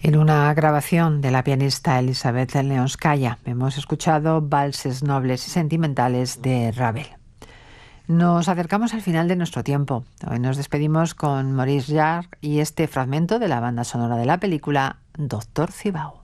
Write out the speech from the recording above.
En una grabación de la pianista Elizabeth Leonskaya hemos escuchado valses nobles y sentimentales de Ravel. Nos acercamos al final de nuestro tiempo. Hoy nos despedimos con Maurice Jarre y este fragmento de la banda sonora de la película Doctor Zibao.